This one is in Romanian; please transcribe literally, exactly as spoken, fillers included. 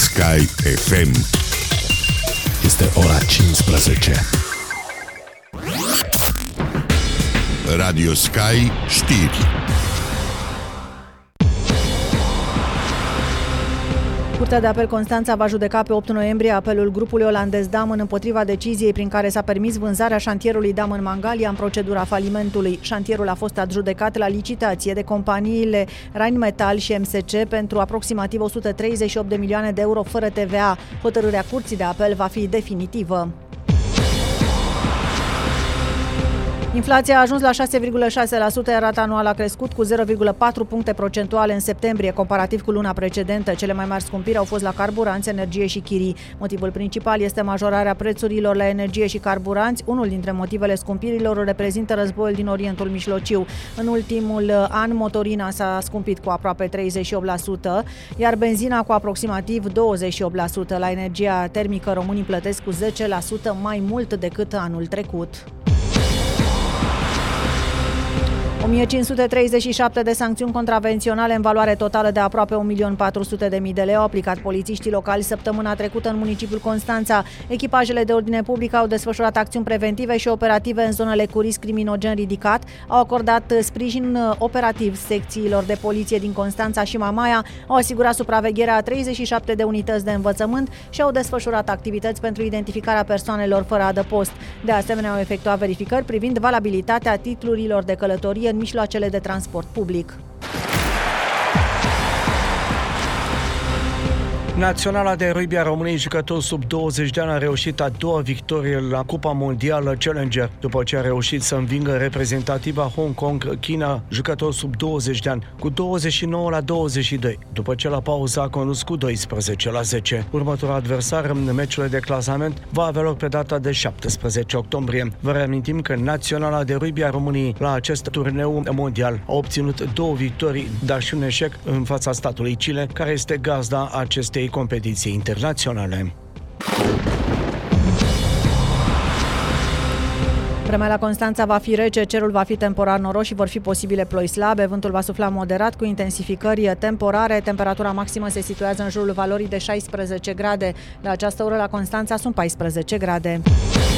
Sky F M. Este ora cincisprezece. Radio Sky știri. Curtea de apel Constanța va judeca pe opt noiembrie apelul grupului olandez Damen împotriva deciziei prin care s-a permis vânzarea șantierului Damen Mangalia în procedura falimentului. Șantierul a fost adjudecat la licitație de companiile Rheinmetall și M S C pentru aproximativ o sută treizeci și opt de milioane de euro fără T V A. Hotărârea Curții de apel va fi definitivă. Inflația a ajuns la șase virgulă șase la sută, iar rata anuală a crescut cu zero virgulă patru puncte procentuale în septembrie, comparativ cu luna precedentă. Cele mai mari scumpiri au fost la carburanți, energie și chirii. Motivul principal este majorarea prețurilor la energie și carburanți. Unul dintre motivele scumpirilor o reprezintă războiul din Orientul Mijlociu. În ultimul an, motorina s-a scumpit cu aproape treizeci și opt la sută, iar benzina cu aproximativ douăzeci și opt la sută. La energia termică, românii plătesc cu zece la sută mai mult decât anul trecut. o mie cinci sute treizeci și șapte de sancțiuni contravenționale în valoare totală de aproape un milion patru sute de mii de lei au aplicat polițiștii locali săptămâna trecută în municipiul Constanța. Echipajele de ordine publică au desfășurat acțiuni preventive și operative în zonele cu risc criminogen ridicat, au acordat sprijin operativ secțiilor de poliție din Constanța și Mamaia, au asigurat supravegherea a treizeci și șapte de unități de învățământ și au desfășurat activități pentru identificarea persoanelor fără adăpost. De asemenea, au efectuat verificări privind valabilitatea titlurilor de călătorie în mijloacele de transport public. Naționala de rugby a României jucători sub douăzeci de ani a reușit a doua victorie la Cupa Mondială Challenger, după ce a reușit să învingă reprezentativa Hong Kong China, jucători sub douăzeci de ani, cu douăzeci și nouă la douăzeci și doi, după ce la pauză a condus cu doisprezece la zece. Următorul adversar în meciurile de clasament va avea loc pe data de șaptesprezece octombrie. Vă reamintim că Naționala de rugby a României la acest turneu mondial a obținut două victorii, dar și un eșec în fața statului Chile, care este gazda acestei competiții internaționale. Vremea la Constanța va fi rece, cerul va fi temporar noros și vor fi posibile ploi slabe, vântul va sufla moderat cu intensificări temporare, temperatura maximă se situează în jurul valorii de șaisprezece grade. La această oră la Constanța sunt paisprezece grade.